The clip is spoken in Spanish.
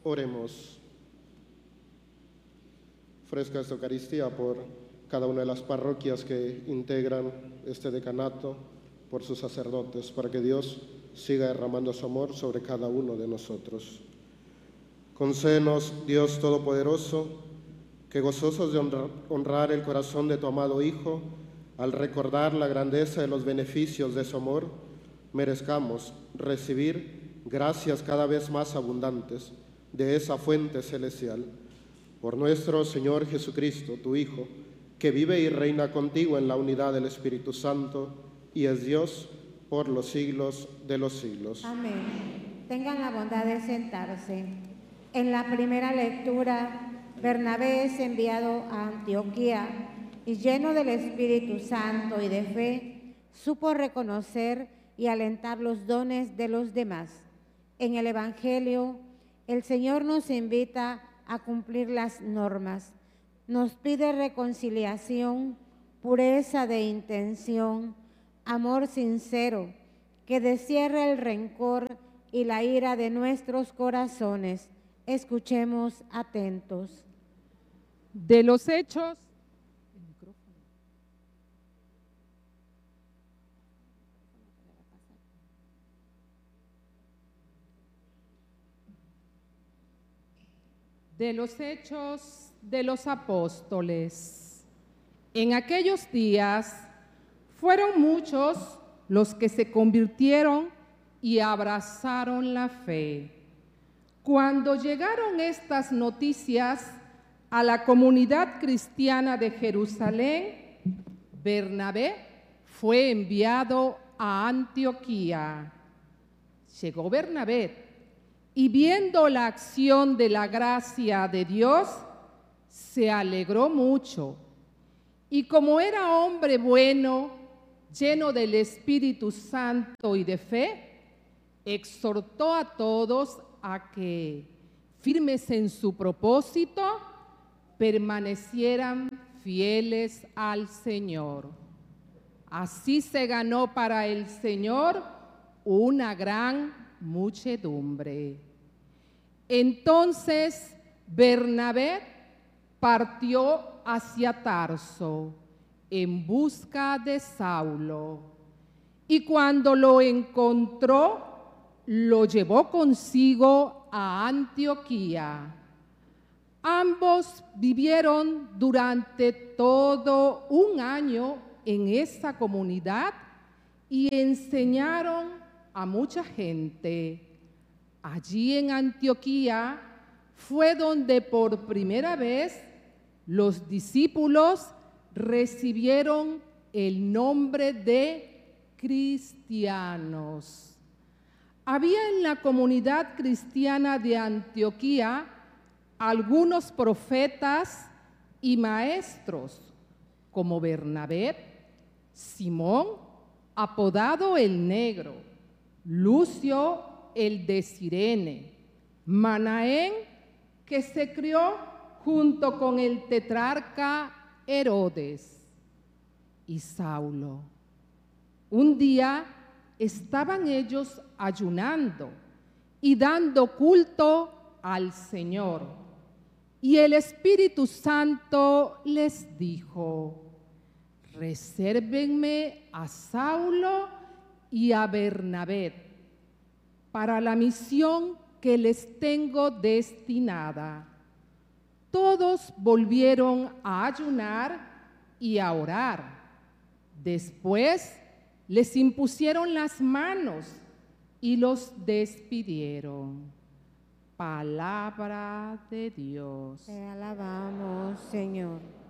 Oremos. Ofrezca esta Eucaristía por cada una de las parroquias que integran este decanato, por sus sacerdotes, para que Dios siga derramando su amor sobre cada uno de nosotros. Concédenos, Dios Todopoderoso, que gozosos de honrar el corazón de tu amado Hijo, al recordar la grandeza de los beneficios de su amor, merezcamos recibir gracias cada vez más abundantes de esa fuente celestial. Por nuestro Señor Jesucristo, tu Hijo, que vive y reina contigo en la unidad del Espíritu Santo, y es Dios por los siglos de los siglos. Amén. Tengan la bondad de sentarse. En la primera lectura, Bernabé es enviado a Antioquía y, lleno del Espíritu Santo y de fe, supo reconocer y alentar los dones de los demás. En el Evangelio, el Señor nos invita a cumplir las normas. Nos pide reconciliación, pureza de intención, amor sincero, que descierre el rencor y la ira de nuestros corazones. Escuchemos atentos. De los Hechos. De los Hechos de los Apóstoles. En aquellos días fueron muchos los que se convirtieron y abrazaron la fe. Cuando llegaron estas noticias a la comunidad cristiana de Jerusalén, Bernabé fue enviado a Antioquía. Llegó Bernabé y, viendo la acción de la gracia de Dios, se alegró mucho. Y como era hombre bueno, lleno del Espíritu Santo y de fe, exhortó a todos a que, firmes en su propósito, permanecieran fieles al Señor. Así se ganó para el Señor una gran muchedumbre. Entonces Bernabé partió hacia Tarso en busca de Saulo, y cuando lo encontró, lo llevó consigo a Antioquía. Ambos vivieron durante todo un año en esa comunidad y enseñaron a mucha gente. Allí en Antioquía fue donde por primera vez los discípulos recibieron el nombre de cristianos. Había en la comunidad cristiana de Antioquía algunos profetas y maestros, como Bernabé, Simón, apodado el Negro, Lucio, el de Cirene, Manaén, que se crió junto con el tetrarca Herodes, y Saulo. Un día estaban ellos ayunando y dando culto al Señor, y el Espíritu Santo les dijo: resérvenme a Saulo y a Bernabé para la misión que les tengo destinada. Todos volvieron a ayunar y a orar. Después les impusieron las manos y los despidieron. Palabra de Dios. Te alabamos, Señor.